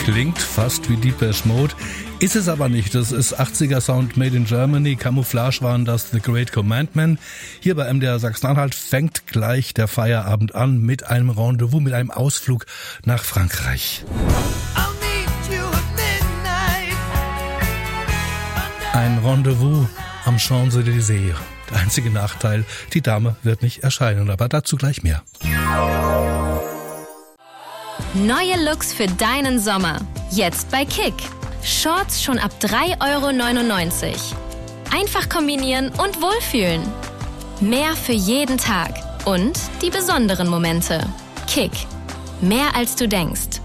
Klingt fast wie Depeche Mode, ist es aber nicht. Das ist 80er Sound made in Germany. Camouflage waren das The Great Commandment. Hier bei MDR Sachsen-Anhalt fängt gleich der Feierabend an mit einem Rendezvous, mit einem Ausflug nach Frankreich. Ein Rendezvous am Champs-Élysées. Der einzige Nachteil, die Dame wird nicht erscheinen, aber dazu gleich mehr. Neue Looks für deinen Sommer. Jetzt bei Kick. Shorts schon ab 3,99 €. Einfach kombinieren und wohlfühlen. Mehr für jeden Tag. Und die besonderen Momente. Kick. Mehr als du denkst.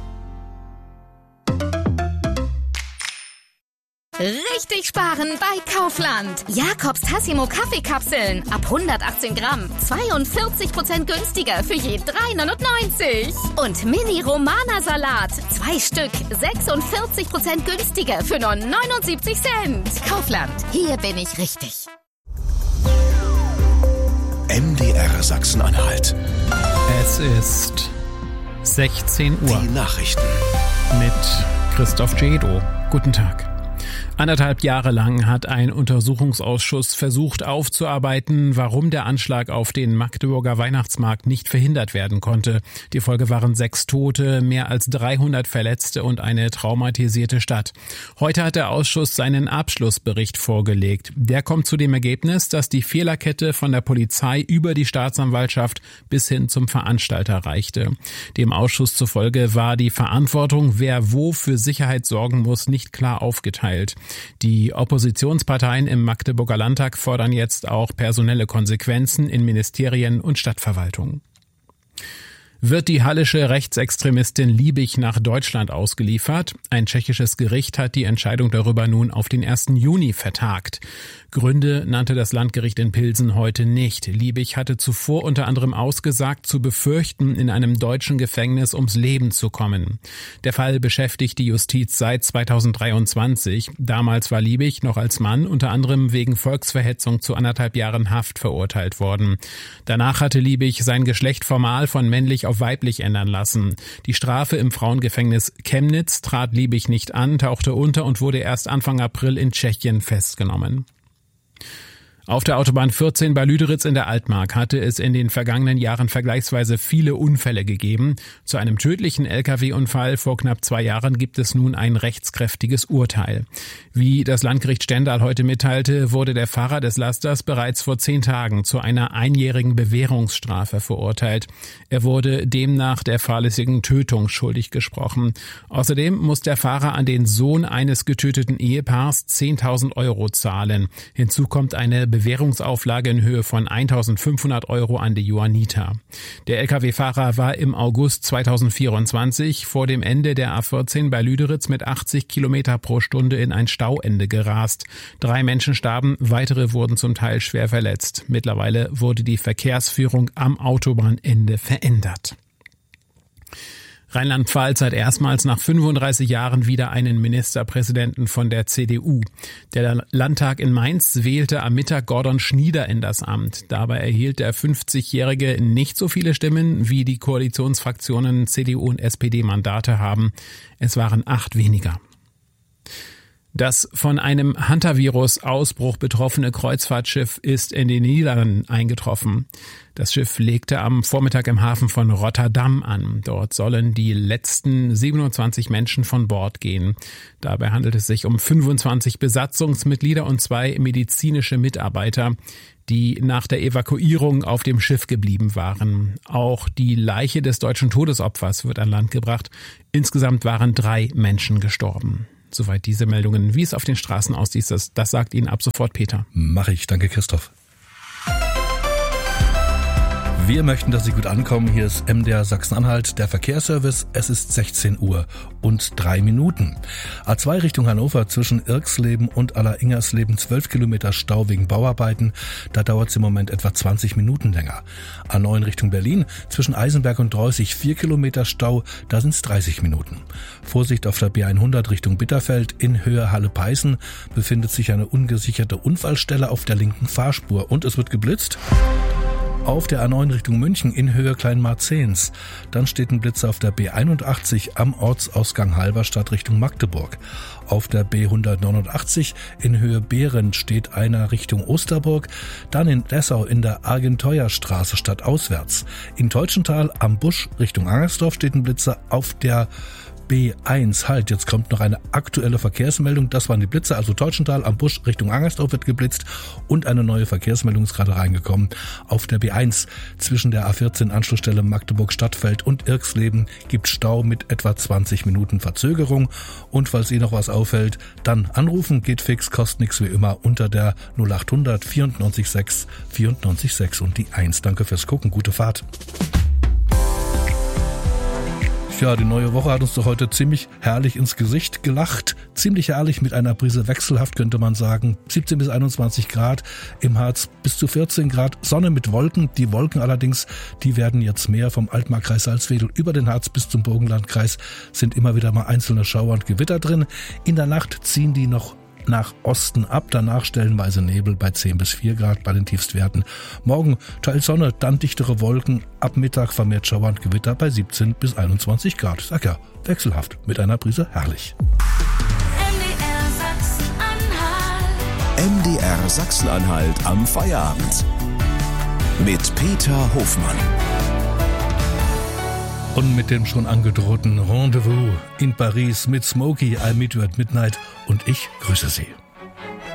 Richtig sparen bei Kaufland. Jakobs Tassimo Kaffeekapseln ab 118 Gramm. 42% günstiger für je 3,99 €. Und Mini Romana Salat. 2 Stück. 46% günstiger für nur 79 Cent. Kaufland. Hier bin ich richtig. MDR Sachsen-Anhalt. Es ist 16 Uhr. Die Nachrichten. Mit Christoph Jedo. Guten Tag. 1,5 Jahre lang hat ein Untersuchungsausschuss versucht aufzuarbeiten, warum der Anschlag auf den Magdeburger Weihnachtsmarkt nicht verhindert werden konnte. Die Folge waren 6 Tote, mehr als 300 Verletzte und eine traumatisierte Stadt. Heute hat der Ausschuss seinen Abschlussbericht vorgelegt. Der kommt zu dem Ergebnis, dass die Fehlerkette von der Polizei über die Staatsanwaltschaft bis hin zum Veranstalter reichte. Dem Ausschuss zufolge war die Verantwortung, wer wo für Sicherheit sorgen muss, nicht klar aufgeteilt. Die Oppositionsparteien im Magdeburger Landtag fordern jetzt auch personelle Konsequenzen in Ministerien und Stadtverwaltungen. Wird die hallische Rechtsextremistin Liebig nach Deutschland ausgeliefert? Ein tschechisches Gericht hat die Entscheidung darüber nun auf den 1. Juni vertagt. Gründe nannte das Landgericht in Pilsen heute nicht. Liebig hatte zuvor unter anderem ausgesagt, zu befürchten, in einem deutschen Gefängnis ums Leben zu kommen. Der Fall beschäftigt die Justiz seit 2023. Damals war Liebig noch als Mann unter anderem wegen Volksverhetzung zu 1,5 Jahren Haft verurteilt worden. Danach hatte Liebig sein Geschlecht formal von männlich auf weiblich ändern lassen. Die Strafe im Frauengefängnis Chemnitz trat Liebig nicht an, tauchte unter und wurde erst Anfang April in Tschechien festgenommen. Auf der Autobahn 14 bei Lüderitz in der Altmark hatte es in den vergangenen Jahren vergleichsweise viele Unfälle gegeben. Zu einem tödlichen Lkw-Unfall vor knapp 2 Jahren gibt es nun ein rechtskräftiges Urteil. Wie das Landgericht Stendal heute mitteilte, wurde der Fahrer des Lasters bereits vor 10 Tagen zu einer 1-jährigen Bewährungsstrafe verurteilt. Er wurde demnach der fahrlässigen Tötung schuldig gesprochen. Außerdem muss der Fahrer an den Sohn eines getöteten Ehepaars 10.000 € zahlen. Hinzu kommt eine Bewährungsauflage in Höhe von 1.500 € an die Johanniter. Der Lkw-Fahrer war im August 2024 vor dem Ende der A14 bei Lüderitz mit 80 km pro Stunde in ein Stauende gerast. 3 Menschen starben, weitere wurden zum Teil schwer verletzt. Mittlerweile wurde die Verkehrsführung am Autobahnende verändert. Rheinland-Pfalz hat erstmals nach 35 Jahren wieder einen Ministerpräsidenten von der CDU. Der Landtag in Mainz wählte am Mittag Gordon Schnieder in das Amt. Dabei erhielt der 50-Jährige nicht so viele Stimmen, wie die Koalitionsfraktionen CDU und SPD Mandate haben. Es waren 8 weniger. Das von einem Hantavirus-Ausbruch betroffene Kreuzfahrtschiff ist in den Niederlanden eingetroffen. Das Schiff legte am Vormittag im Hafen von Rotterdam an. Dort sollen die letzten 27 Menschen von Bord gehen. Dabei handelt es sich um 25 Besatzungsmitglieder und 2 medizinische Mitarbeiter, die nach der Evakuierung auf dem Schiff geblieben waren. Auch die Leiche des deutschen Todesopfers wird an Land gebracht. Insgesamt waren 3 Menschen gestorben. Soweit diese Meldungen. Wie es auf den Straßen aussieht, das sagt Ihnen ab sofort Peter. Mach ich. Danke, Christoph. Wir möchten, dass Sie gut ankommen. Hier ist MDR Sachsen-Anhalt, der Verkehrsservice. Es ist 16 Uhr und 3 Minuten. A2 Richtung Hannover zwischen Irxleben und Aller-Ingersleben 12 Kilometer Stau wegen Bauarbeiten. Da dauert es im Moment etwa 20 Minuten länger. A9 Richtung Berlin zwischen Eisenberg und Dreußig 4 Kilometer Stau. Da sind es 30 Minuten. Vorsicht auf der B100 Richtung Bitterfeld in Höhe Halle-Peißen befindet sich eine ungesicherte Unfallstelle auf der linken Fahrspur und es wird geblitzt. Auf der A9 Richtung München in Höhe Kleinmarzens. Dann steht ein Blitzer auf der B81 am Ortsausgang Halberstadt Richtung Magdeburg. Auf der B189 in Höhe Behren steht einer Richtung Osterburg. Dann in Dessau in der Argenteuerstraße stadtauswärts. In Teutschenthal am Busch Richtung Angersdorf steht ein Blitzer auf der B1. Halt, jetzt kommt noch eine aktuelle Verkehrsmeldung. Das waren die Blitzer, also Teutschenthal am Busch Richtung Angersdorf wird geblitzt und eine neue Verkehrsmeldung ist gerade reingekommen. Auf der B1 zwischen der A14 Anschlussstelle Magdeburg-Stadtfeld und Irxleben gibt Stau mit etwa 20 Minuten Verzögerung. Und falls Ihnen noch was auffällt, dann anrufen, geht fix, kostet nichts wie immer unter der 0800 94 6 94 6 und die 1. Danke fürs Gucken, gute Fahrt. Ja, die neue Woche hat uns doch heute ziemlich herrlich ins Gesicht gelacht. Ziemlich herrlich mit einer Prise wechselhaft, könnte man sagen. 17 bis 21 Grad, im Harz bis zu 14 Grad, Sonne mit Wolken. Die Wolken allerdings, die werden jetzt mehr vom Altmarkkreis Salzwedel über den Harz bis zum Burgenlandkreis. Sind immer wieder mal einzelne Schauer und Gewitter drin. In der Nacht ziehen die noch nach Osten ab, danach stellenweise Nebel bei 10 bis 4 Grad bei den Tiefstwerten. Morgen teils Sonne, dann dichtere Wolken, ab Mittag vermehrt Schauer und Gewitter bei 17 bis 21 Grad. Ich sag ja, wechselhaft, mit einer Prise herrlich. MDR Sachsen-Anhalt am Feierabend. Mit Peter Hofmann. Und mit dem schon angedrohten Rendezvous in Paris mit Smokey, I Meet You at Midnight und ich grüße Sie.